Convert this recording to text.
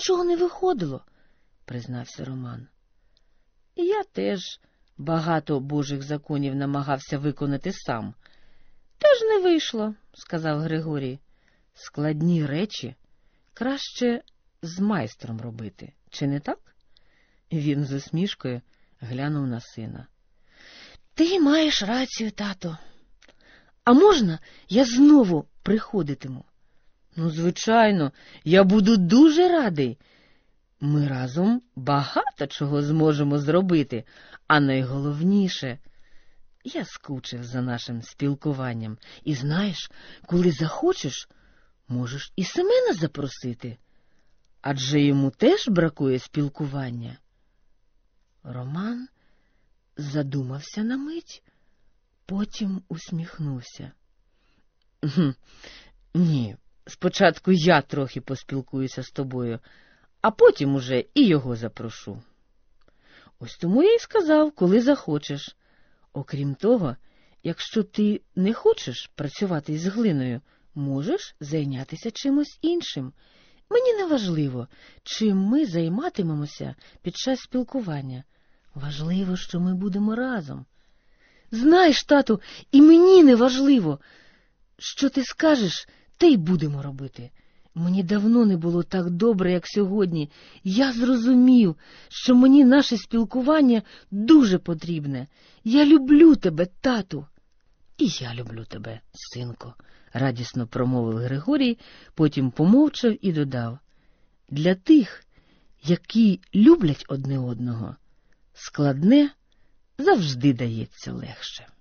нічого не виходило, признався Роман. Я теж багато Божих законів намагався виконати сам. Теж не вийшло, сказав Григорій. Складні речі краще з майстром робити, чи не так? Він з усмішкою глянув на сина. Ти маєш рацію, тато. А можна я знову приходитиму? Ну, звичайно, я буду дуже радий. Ми разом багато чого зможемо зробити, а найголовніше, я скучив за нашим спілкуванням. І знаєш, коли захочеш, можеш і Семена запросити, адже йому теж бракує спілкування. Роман задумався на мить, потім усміхнувся. Ні, спочатку я трохи поспілкуюся з тобою, а потім уже і його запрошу. Ось тому я й сказав, коли захочеш. Окрім того, якщо ти не хочеш працювати з глиною, можеш зайнятися чимось іншим. Мені не важливо, чим ми займатимемося під час спілкування. Важливо, що ми будемо разом. Знаєш, тату, і мені не важливо. Що ти скажеш, те й будемо робити. Мені давно не було так добре, як сьогодні. Я зрозумів, що мені наше спілкування дуже потрібне. Я люблю тебе, тату. І я люблю тебе, синко, радісно промовив Григорій, потім помовчав і додав. Для тих, які люблять одне одного, складне завжди дається легше.